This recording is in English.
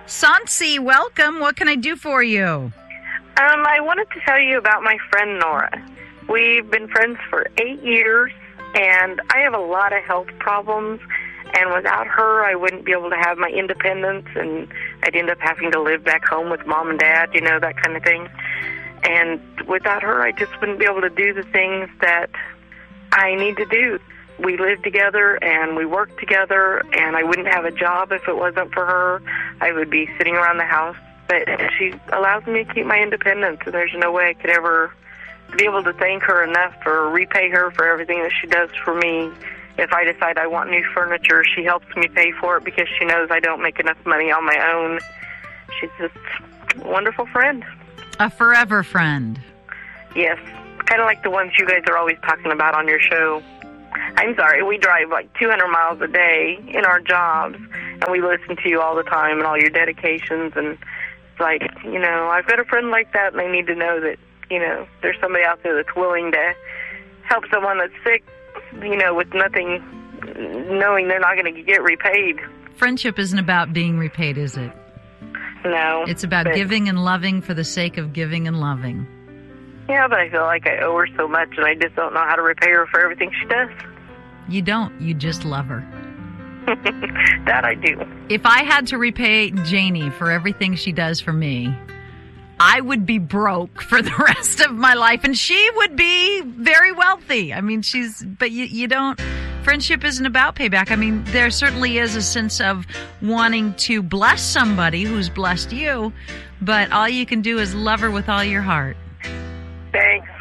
Sansi, welcome. What can I do for you? I wanted to tell you about my friend Nora. We've been friends for 8 years, and I have a lot of health problems, and without her, I wouldn't be able to have my independence, and I'd end up having to live back home with mom and dad, that kind of thing. And without her, I just wouldn't be able to do the things that I need to do. We live together and we work together, and I wouldn't have a job if it wasn't for her. I would be sitting around the house, but she allows me to keep my independence, and there's no way I could ever be able to thank her enough or repay her for everything that she does for me. If I decide I want new furniture, she helps me pay for it because she knows I don't make enough money on my own. She's just a wonderful friend. A forever friend. Yes, kind of like the ones you guys are always talking about on your show. I'm sorry, we drive like 200 miles a day in our jobs, and we listen to you all the time and all your dedications, and it's like, I've got a friend like that, and I need to know that, there's somebody out there that's willing to help someone that's sick, with nothing, knowing they're not going to get repaid. Friendship isn't about being repaid, is it? No. It's about giving and loving for the sake of giving and loving. Yeah, but I feel like I owe her so much, and I just don't know how to repay her for everything she does. You don't. You just love her. That I do. If I had to repay Janie for everything she does for me, I would be broke for the rest of my life, and she would be very wealthy. I mean, but you don't, friendship isn't about payback. I mean, there certainly is a sense of wanting to bless somebody who's blessed you, but all you can do is love her with all your heart. Thanks.